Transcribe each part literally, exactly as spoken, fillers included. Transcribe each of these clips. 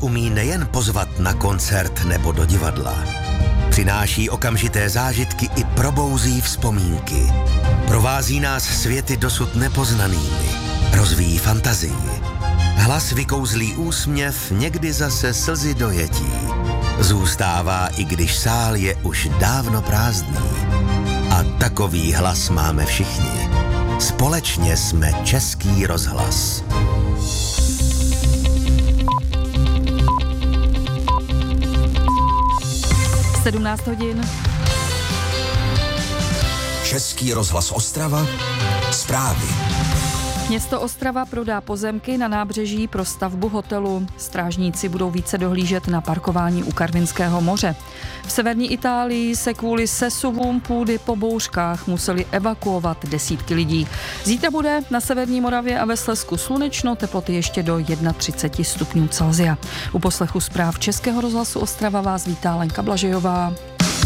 umí nejen pozvat na koncert nebo do divadla. Přináší okamžité zážitky i probouzí vzpomínky. Provází nás světy dosud nepoznanými. Rozvíjí fantazii. Hlas vykouzlí úsměv, někdy zase slzy dojetí. Zůstává, i když sál je už dávno prázdný. A takový hlas máme všichni. Společně jsme Český rozhlas. sedmnáct hodin. Český rozhlas Ostrava. Zprávy. Město Ostrava prodá pozemky na nábřeží pro stavbu hotelu. Strážníci budou více dohlížet na parkování u Karvinského moře. V severní Itálii se kvůli sesuvům půdy po bouřkách museli evakuovat desítky lidí. Zítra bude na severní Moravě a ve Slezsku slunečno, teploty ještě do třicet jedna stupňů Celsia. U poslechu zpráv Českého rozhlasu Ostrava vás vítá Lenka Blažejová.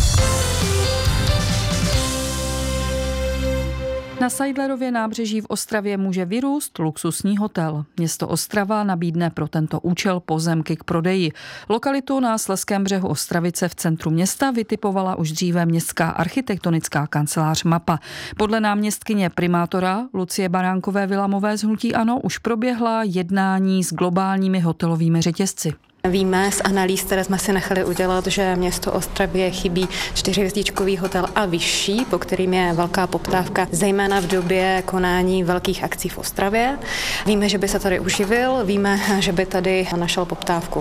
Na Seidlerově nábřeží v Ostravě může vyrůst luxusní hotel. Město Ostrava nabídne pro tento účel pozemky k prodeji. Lokalitu na Slezském břehu Ostravice v centru města vytipovala už dříve městská architektonická kancelář Mapa. Podle náměstkyně primátora Lucie Baránkové Vilamové z hnutí ANO už proběhla jednání s globálními hotelovými řetězci. Víme z analýz, které jsme si nechali udělat, že město Ostravě chybí čtyřhvězdičkový hotel a vyšší, po kterým je velká poptávka, zejména v době konání velkých akcí v Ostravě. Víme, že by se tady uživil, víme, že by tady našel poptávku.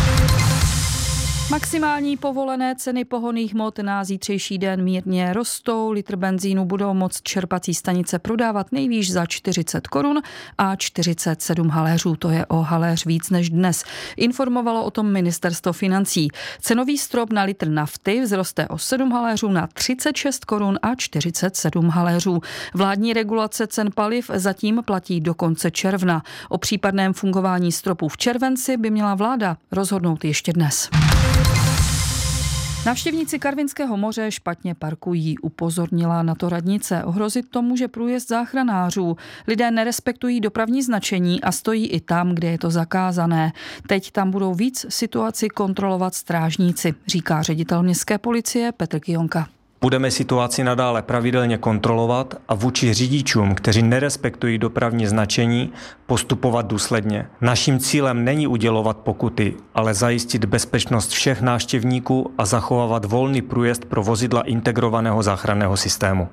Maximální povolené ceny pohonných hmot na zítřejší den mírně rostou. Litr benzínu budou moct čerpací stanice prodávat nejvýš za čtyřicet korun a čtyřicet sedm haléřů. To je o haléř víc než dnes. Informovalo o tom ministerstvo financí. Cenový strop na litr nafty vzroste o sedm haléřů na třicet šest korun a čtyřicet sedm haléřů. Vládní regulace cen paliv zatím platí do konce června. O případném fungování stropu v červenci by měla vláda rozhodnout ještě dnes. Návštěvníci Karvinského moře špatně parkují, upozornila na to radnice. Ohrozit to může průjezd záchranářů. Lidé nerespektují dopravní značení a stojí i tam, kde je to zakázané. Teď tam budou víc situaci kontrolovat strážníci, říká ředitel městské policie Petr Kionka. Budeme situaci nadále pravidelně kontrolovat a vůči řidičům, kteří nerespektují dopravní značení, postupovat důsledně. Naším cílem není udělovat pokuty, ale zajistit bezpečnost všech návštěvníků a zachovávat volný průjezd pro vozidla integrovaného záchranného systému.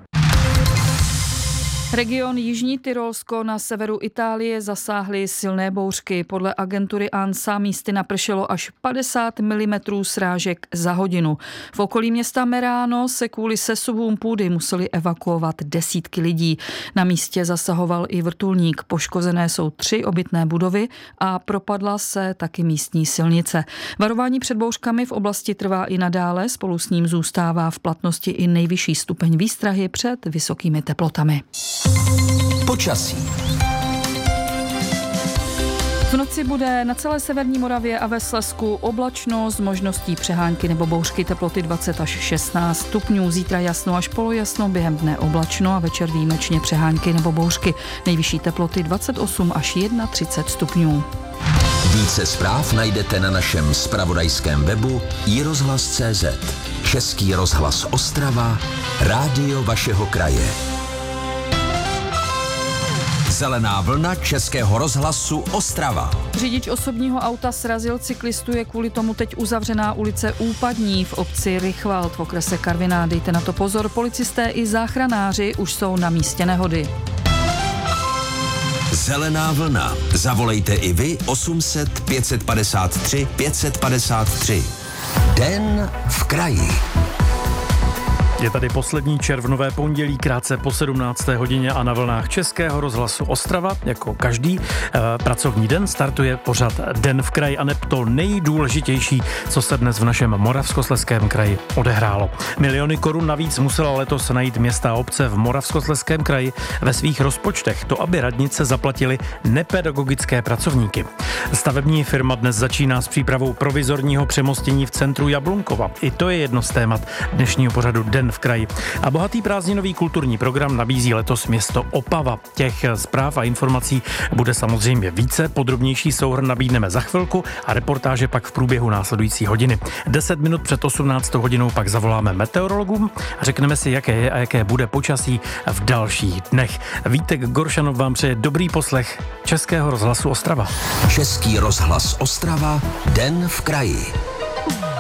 Region Jižní Tyrolsko na severu Itálie zasáhly silné bouřky. Podle agentury ANSA místy napršelo až padesát milimetrů srážek za hodinu. V okolí města Merano se kvůli sesuvům půdy museli evakuovat desítky lidí. Na místě zasahoval i vrtulník. Poškozené jsou tři obytné budovy a propadla se taky místní silnice. Varování před bouřkami v oblasti trvá i nadále. Spolu s ním zůstává v platnosti i nejvyšší stupeň výstrahy před vysokými teplotami. Počasí. V noci bude na celé severní Moravě a ve Slezsku oblačno s možností přehánky nebo bouřky, teploty dvacet až šestnáct stupňů. Zítra jasno až polojasno, během dne oblačno a večer výjimečně přehánky nebo bouřky. Nejvyšší teploty dvacet osm až třicet jedna stupňů. Více zpráv najdete na našem zpravodajském webu i rozhlas tečka cé zet. Český rozhlas Ostrava, rádio vašeho kraje. Zelená vlna Českého rozhlasu Ostrava. Řidič osobního auta srazil cyklistu, je kvůli tomu teď uzavřená ulice Úpadní v obci Rychvald v okrese Karviná. Dejte na to pozor, policisté i záchranáři už jsou na místě nehody. Zelená vlna. Zavolejte i vy osm set pět padesát tři pět padesát tři. Den v kraji. Je tady poslední červnové pondělí, krátce po sedmnácté hodině a na vlnách Českého rozhlasu Ostrava, jako každý e, pracovní den, startuje pořad Den v kraji a neb to nejdůležitější, co se dnes v našem Moravskoslezském kraji odehrálo. Miliony korun navíc musela letos najít města a obce v Moravskoslezském kraji ve svých rozpočtech, to aby radnice zaplatili nepedagogické pracovníky. Stavební firma dnes začíná s přípravou provizorního přemostění v centru Jablunkova. I to je jedno z témat dnešního pořadu Den Den v kraji. A bohatý prázdninový kulturní program nabízí letos město Opava. Těch zpráv a informací bude samozřejmě více. Podrobnější souhrn nabídneme za chvilku a reportáže pak v průběhu následující hodiny. Deset minut před osmnáctou hodinou pak zavoláme meteorologům a řekneme si, jaké je a jaké bude počasí v dalších dnech. Vítek Goršanov vám přeje dobrý poslech Českého rozhlasu Ostrava. Český rozhlas Ostrava, Den v kraji.